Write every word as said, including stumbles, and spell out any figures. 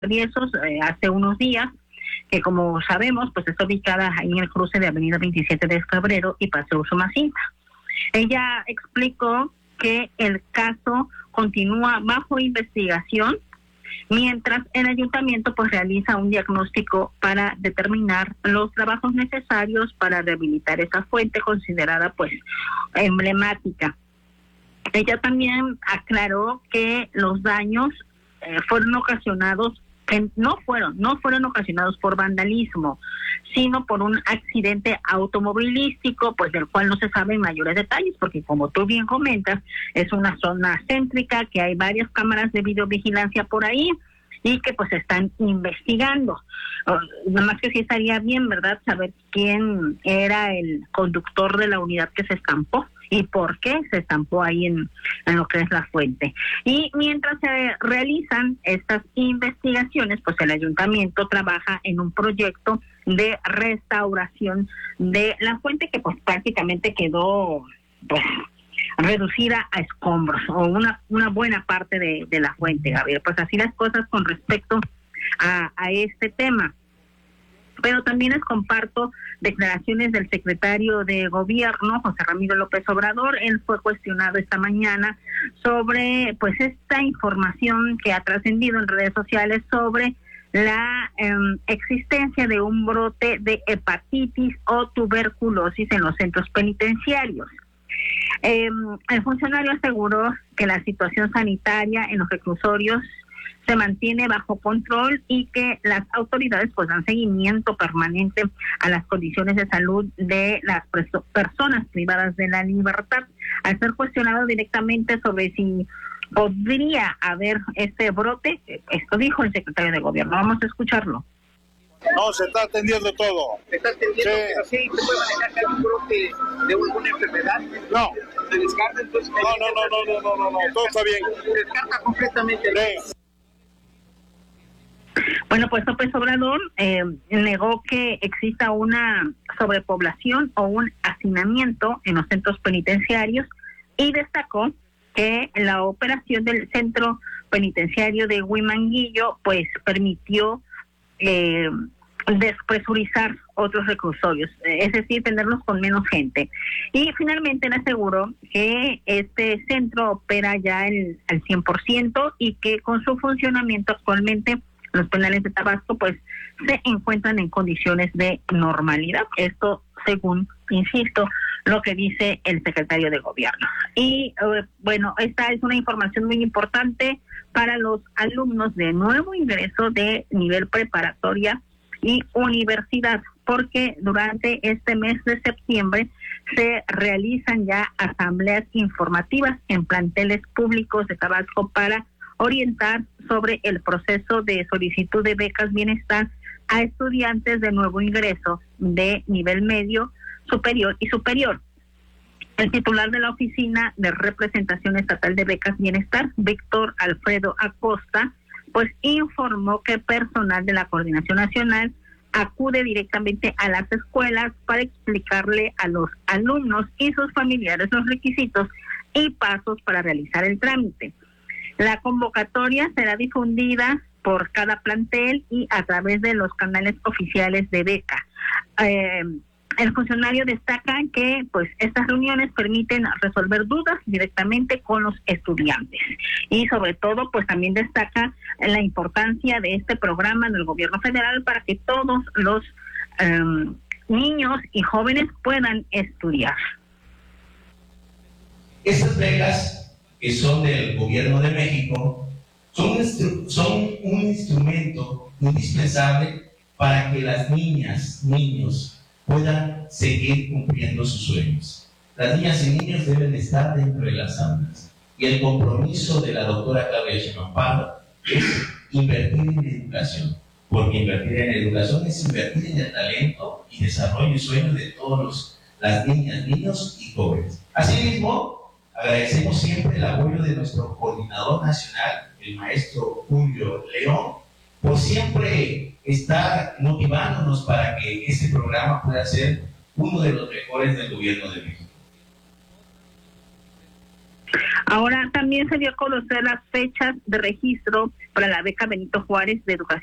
Traviesos eh, hace unos días, que como sabemos, pues está ubicada ahí en el cruce de Avenida veintisiete de Febrero y Paseo Usumacinta. Ella explicó que el caso continúa bajo investigación, mientras el ayuntamiento pues realiza un diagnóstico para determinar los trabajos necesarios para rehabilitar esa fuente considerada pues emblemática. Ella también aclaró que los daños eh, fueron ocasionados, que no fueron, no fueron ocasionados por vandalismo, sino por un accidente automovilístico, pues del cual no se saben mayores detalles, porque como tú bien comentas, es una zona céntrica, que hay varias cámaras de videovigilancia por ahí, y que pues están investigando. Uh, nada más que sí estaría bien, ¿verdad?, saber quién era el conductor de la unidad que se estampó y por qué se estampó ahí en, en lo que es la fuente. Y mientras se realizan estas investigaciones, pues el ayuntamiento trabaja en un proyecto de restauración de la fuente, que pues prácticamente quedó pues reducida a escombros, o una una buena parte de, de la fuente, Gabriel. Pues así las cosas con respecto a, a este tema. Pero también les comparto declaraciones del secretario de Gobierno, José Ramiro López Obrador. Él fue cuestionado esta mañana sobre pues esta información que ha trascendido en redes sociales sobre la eh, existencia de un brote de hepatitis o tuberculosis en los centros penitenciarios. Eh, el funcionario aseguró que la situación sanitaria en los reclusorios se mantiene bajo control y que las autoridades pues dan seguimiento permanente a las condiciones de salud de las preso- personas privadas de la libertad. Al ser cuestionado directamente sobre si podría haber este brote, esto dijo el secretario de Gobierno. Vamos a escucharlo. No, se está atendiendo todo. ¿Se está atendiendo? Sí. Pero sí, ¿se puede manejar que hay un brote de alguna enfermedad? No. ¿Se descarta entonces? No, no, no, no, no, no, no, no, todo está bien. Se descarta completamente. Sí. Bueno, pues López Obrador eh, negó que exista una sobrepoblación o un hacinamiento en los centros penitenciarios y destacó que la operación del centro penitenciario de Huimanguillo pues permitió eh, despresurizar otros reclusorios, es decir, tenerlos con menos gente. Y finalmente le aseguró que este centro opera ya el, al cien por ciento y que con su funcionamiento actualmente los penales de Tabasco pues se encuentran en condiciones de normalidad. Esto según, insisto, lo que dice el secretario de Gobierno. Y eh, bueno, esta es una información muy importante para los alumnos de nuevo ingreso de nivel preparatoria y universidad, porque durante este mes de septiembre se realizan ya asambleas informativas en planteles públicos de Tabasco para orientar sobre el proceso de solicitud de becas bienestar a estudiantes de nuevo ingreso de nivel medio, superior y superior. El titular de la Oficina de Representación Estatal de Becas Bienestar, Víctor Alfredo Acosta, pues informó que personal de la Coordinación Nacional acude directamente a las escuelas para explicarle a los alumnos y sus familiares los requisitos y pasos para realizar el trámite. La convocatoria será difundida por cada plantel y a través de los canales oficiales de beca. Eh, el funcionario destaca que pues estas reuniones permiten resolver dudas directamente con los estudiantes y sobre todo pues también destaca la importancia de este programa del gobierno federal para que todos los eh, niños y jóvenes puedan estudiar. Estas becas que son del gobierno de México, son, instru- son un instrumento indispensable para que las niñas, niños, puedan seguir cumpliendo sus sueños. Las niñas y niños deben estar dentro de las aulas. Y el compromiso de la doctora Claudia Sheinbaum Pardo es invertir en educación, porque invertir en educación es invertir en el talento y desarrollo y sueños de todas las niñas, niños y jóvenes. Asimismo, agradecemos siempre el apoyo de nuestro coordinador nacional, el maestro Julio León, por siempre estar motivándonos para que este programa pueda ser uno de los mejores del gobierno de México. Ahora también se dio a conocer las fechas de registro para la beca Benito Juárez de Educación